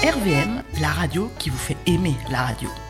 RVM, la radio qui vous fait aimer la radio.